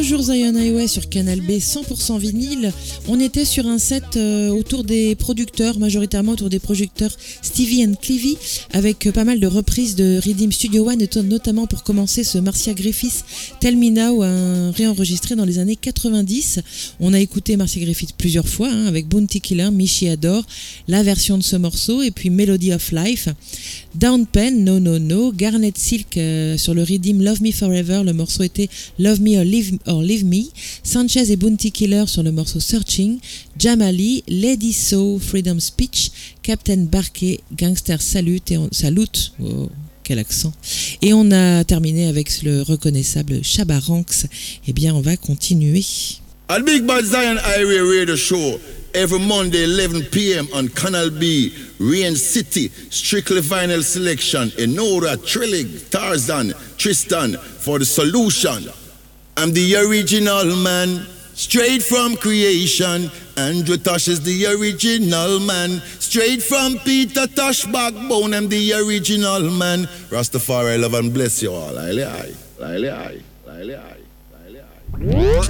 Bonjour Zion Highway sur Canal B 100% vinyle. On était sur un set autour des producteurs, majoritairement autour des producteurs Stevie and Clevie, avec pas mal de reprises de Rhythm Studio One, notamment pour commencer ce Marcia Griffiths Tell Me Now, réenregistré dans les années 90. On a écouté Marcia Griffiths plusieurs fois, avec Bounty Killer, Michi adore, la version de ce morceau, et puis Melody of Life. Down Pen, No No No, Garnet Silk sur le Rhythm Love Me Forever, le morceau était Love Me or Leave Me, Sanchez et Bounty Killer sur le morceau Searching, Jamali, Lady So, Freedom Speech, Captain Barquet, Gangster Salute, Salute, oh, quel accent, et on a terminé avec le reconnaissable Shabba Ranks. Eh bien, on va continuer. At Big Bad Zion Highway Radio Show, every Monday 11 p.m. on Canal B, Rain City, strictly vinyl selection, Enora, Trillig, Tarzan, Tristan for the solution. I'm the original man, straight from creation. Andrew Tosh is the original man, straight from Peter Tosh backbone. I'm the original man. Rastafari love and bless you all. Lily, aye, lily, aye, lily, aye, lily, aye.